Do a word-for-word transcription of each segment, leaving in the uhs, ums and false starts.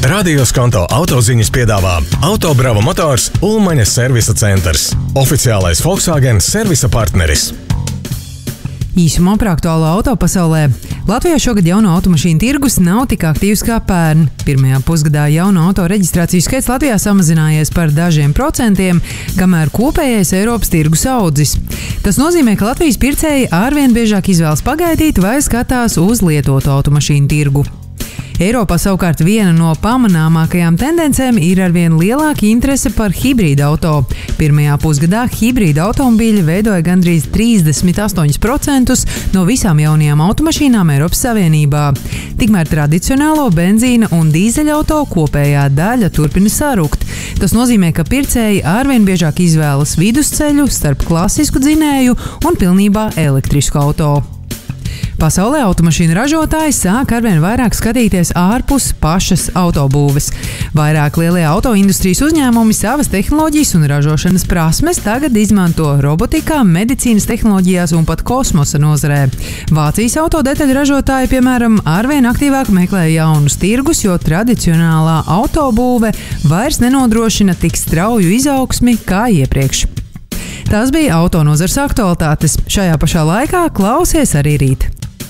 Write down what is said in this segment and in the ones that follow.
Radio Skonto autoziņas piedāvā Autobrava motors Ulmaņas servisa centrs. Oficiālais Volkswagen servisa partneris. Īsumā par aktuālo auto pasaulē. Latvijā šogad jauno automašīnu tirgus nav tik aktīvs kā pērn. Pirmajā pusgadā jauno auto reģistrāciju skaits Latvijā samazinājies par dažiem procentiem, kamēr kopējais Eiropas tirgus audzis. Tas nozīmē, ka Latvijas pircēji arvien biežāk izvēlas pagaidīt vai skatās uz lietotu automašīnu tirgu. Eiropā savukārt viena no pamanāmākajām tendencēm ir arvien lielāka interese par hibrīda auto. Pirmajā pusgadā hibrīda automobīļi veidoja gandrīz trīsdesmit astoņi procenti no visām jaunajām automašīnām Eiropas Savienībā. Tikmēr tradicionālo benzīna un dīzeļa auto kopējā daļa turpina sarukt. Tas nozīmē, ka pircēji arvien biežāk izvēlas vidusceļu starp klasisku dzinēju un pilnībā elektrisku auto. Pasaulē automašīnu ražotāji sāk arvien vairāk skatīties ārpus pašas autobūves. Vairāk lielie autoindustrijas uzņēmumi savas tehnoloģijas un ražošanas prasmes tagad izmanto robotikā, medicīnas tehnoloģijās un pat kosmosa nozarē. Vācijas autodetaļu ražotāji, piemēram, arvien aktīvāk meklē jaunus tirgus, jo tradicionālā autobūve vairs nenodrošina tik strauju izaugsmi kā iepriekš. Tās bija autonozars aktualitātes. Šajā pašā laikā klausies arī rīt.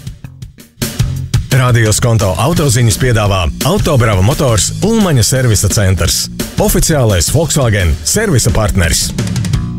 Radio Skonto autoziņas piedāvā Autobrava motors Ulmaņa servisa centrs. Oficiālais Volkswagen servisa partneris.